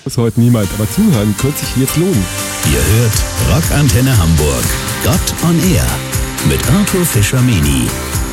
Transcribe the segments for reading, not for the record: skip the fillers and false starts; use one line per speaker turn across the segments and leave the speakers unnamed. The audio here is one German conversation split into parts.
muss heute niemand, aber zuhören könnte sich jetzt lohnen.
Ihr hört Rockantenne Hamburg. Gott on Air mit Arthur Fischer-Meni.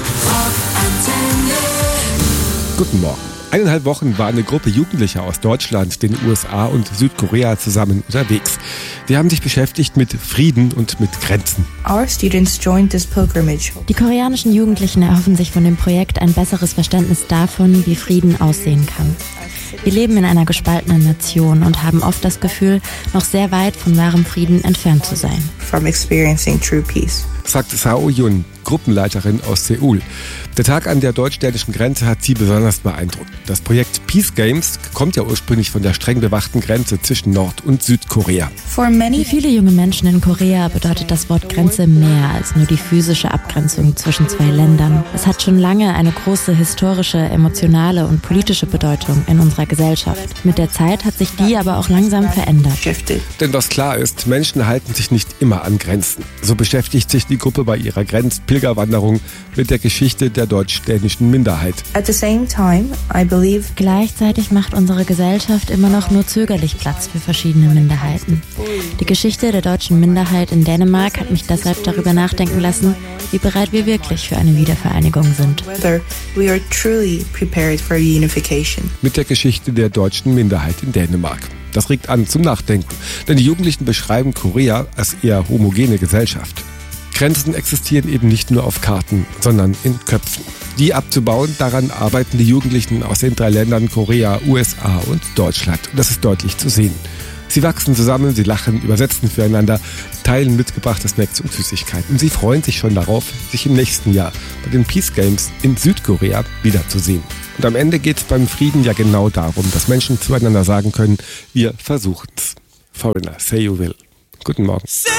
Guten Morgen. 1,5 Wochen war eine Gruppe Jugendlicher aus Deutschland, den USA und Südkorea zusammen unterwegs. Sie haben sich beschäftigt mit Frieden und mit Grenzen.
Our students joined this pilgrimage.
Die koreanischen Jugendlichen erhoffen sich von dem Projekt ein besseres Verständnis davon, wie Frieden aussehen kann. Wir leben in einer gespaltenen Nation und haben oft das Gefühl, noch sehr weit von wahrem Frieden entfernt zu sein.
From experiencing true peace.
Sagt Sao Yun, Gruppenleiterin aus Seoul. Der Tag an der deutsch-dänischen Grenze hat sie besonders beeindruckt. Das Projekt Peace Games kommt ja ursprünglich von der streng bewachten Grenze zwischen Nord- und Südkorea.
Für viele junge Menschen in Korea bedeutet das Wort Grenze mehr als nur die physische Abgrenzung zwischen zwei Ländern. Es hat schon lange eine große historische, emotionale und politische Bedeutung in unserer Gesellschaft. Mit der Zeit hat sich die aber auch langsam verändert.
Denn was klar ist, Menschen halten sich nicht immer an Grenzen. So beschäftigt sich die Gruppe bei ihrer Grenzpilgerwanderung mit der Geschichte der deutsch-dänischen Minderheit.
At the same time, I believe
Gleichzeitig macht unsere Gesellschaft immer noch nur zögerlich Platz für verschiedene Minderheiten. Die Geschichte der deutschen Minderheit in Dänemark hat mich deshalb darüber nachdenken lassen, wie bereit wir wirklich für eine Wiedervereinigung sind.
whether we are truly prepared for unification.
Mit der Geschichte der deutschen Minderheit in Dänemark. Das regt an zum Nachdenken, denn die Jugendlichen beschreiben Korea als eher homogene Gesellschaft. Grenzen existieren eben nicht nur auf Karten, sondern in Köpfen. Die abzubauen, daran arbeiten die Jugendlichen aus den 3 Ländern Korea, USA und Deutschland. Und das ist deutlich zu sehen. Sie wachsen zusammen, sie lachen, übersetzen füreinander, teilen mitgebrachte Snacks und Süßigkeiten. Und sie freuen sich schon darauf, sich im nächsten Jahr bei den Peace Games in Südkorea wiederzusehen. Und am Ende geht es beim Frieden ja genau darum, dass Menschen zueinander sagen können, wir versuchen's. Foreigner, say you will. Guten Morgen.